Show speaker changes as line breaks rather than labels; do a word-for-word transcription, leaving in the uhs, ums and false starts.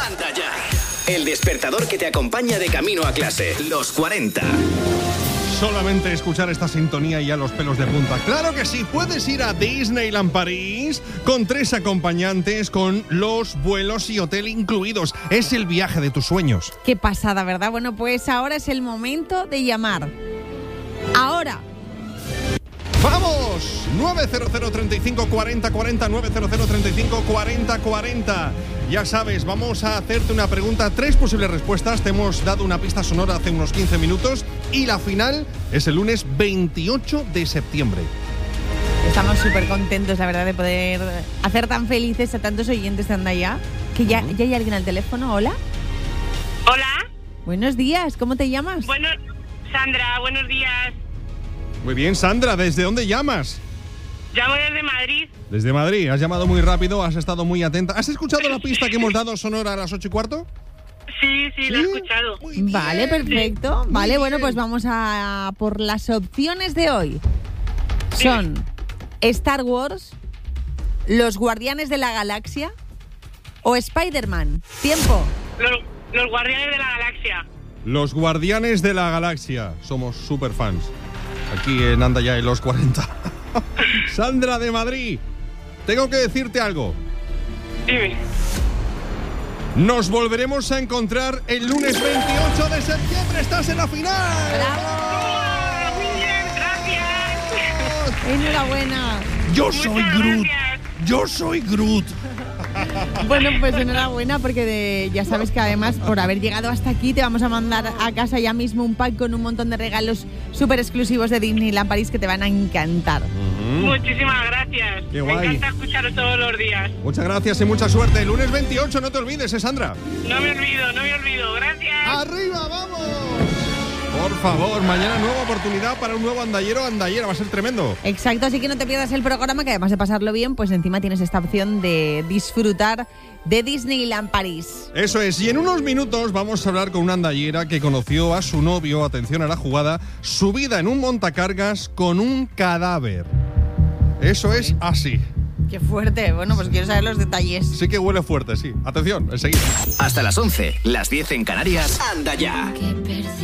Anda ya. El despertador que te acompaña de camino a clase. Los cuarenta.
Solamente escuchar esta sintonía y ya los pelos de punta. Claro que sí, puedes ir a Disneyland París con tres acompañantes, con los vuelos y hotel incluidos. Es el viaje de tus sueños.
Qué pasada, ¿verdad? Bueno, pues ahora es el momento de llamar. Ahora.
¡Vamos! nueve cero cero, treinta y cinco, cuarenta, cuarenta, nueve cero cero, treinta y cinco, cuarenta, cuarenta. Ya sabes, vamos a hacerte una pregunta, tres posibles respuestas. Te hemos dado una pista sonora hace unos quince minutos y la final es el lunes veintiocho de septiembre.
Estamos súper contentos, la verdad, de poder hacer tan felices a tantos oyentes de Anda Ya. Que ya, ya hay alguien al teléfono. ¿Hola?
Hola.
Buenos días, ¿cómo te llamas?
Bueno, Sandra, buenos días.
Muy bien, Sandra, ¿desde dónde llamas?
Llamo desde Madrid.
Desde Madrid, has llamado muy rápido, has estado muy atenta. ¿Has escuchado la pista que hemos dado sonora a las ocho y cuarto?
Sí, sí, ¿Sí? Lo he escuchado.
Muy bien.
Vale, perfecto.
Sí.
Vale,
Muy
bueno,
bien.
pues vamos a por las opciones de hoy. Son Star Wars, Los Guardianes de la Galaxia o Spider-Man. Tiempo.
Los, los Guardianes de la Galaxia.
Los Guardianes de la Galaxia. Somos super fans. Aquí en Anda Ya en los cuarenta. Sandra de Madrid, tengo que decirte algo.
Dime.
Nos volveremos a encontrar el lunes veintiocho de septiembre. ¡Estás en la final!
¡Bravo! Muy bien, gracias.
Enhorabuena.
Yo
Muchas
soy Groot.
gracias.
Yo soy Groot.
Bueno, pues enhorabuena porque de, ya sabes que además por haber llegado hasta aquí te vamos a mandar a casa ya mismo un pack con un montón de regalos súper exclusivos de Disneyland París que te van a encantar.
Mm.
Muchísimas gracias.
Qué
Me
guay.
encanta escucharos todos los días.
Muchas gracias y mucha suerte. El lunes veintiocho, no te olvides, ¿eh, Sandra?
No me olvido, no me olvido. Gracias.
¡Arriba, vamos! Por favor, mañana nueva oportunidad para un nuevo andallero o andallera. Va a ser tremendo.
Exacto, así que no te pierdas el programa, que además de pasarlo bien, pues encima tienes esta opción de disfrutar de Disneyland París.
Eso es, y en unos minutos vamos a hablar con una andallera que conoció a su novio, atención a la jugada, subida en un montacargas con un cadáver. Eso es así.
Qué fuerte. Bueno, pues quiero saber los detalles.
Sí que huele fuerte, sí. Atención, enseguida.
Hasta las once, las diez en Canarias. Anda Ya.